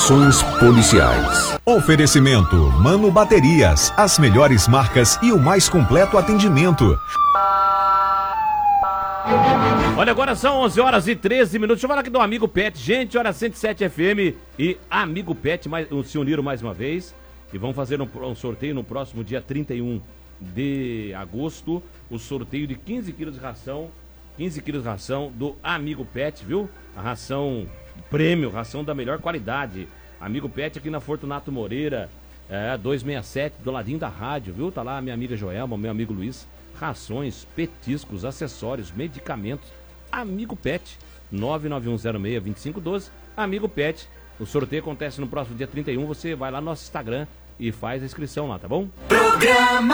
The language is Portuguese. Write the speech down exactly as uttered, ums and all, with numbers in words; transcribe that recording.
Informações policiais. Oferecimento Mano Baterias, as melhores marcas e o mais completo atendimento. Olha, agora são onze horas e treze minutos. Deixa eu falar aqui do Amigo Pet. Gente, olha, cento e sete F M e Amigo Pet mais, se uniram mais uma vez e vão fazer um, um sorteio no próximo dia trinta e um de agosto. O sorteio de quinze quilos de ração, quinze quilos de ração do Amigo Pet, viu? A ração prêmio, ração da melhor qualidade. Amigo Pet aqui na Fortunato Moreira, é, duzentos e sessenta e sete, do ladinho da rádio, viu? Tá lá a minha amiga Joelma, meu amigo Luiz. Rações, petiscos, acessórios, medicamentos. Amigo Pet, nove nove um zero seis, dois cinco um dois. Amigo Pet, o sorteio acontece no próximo dia trinta e um. Você vai lá no nosso Instagram e faz a inscrição lá, tá bom? Programa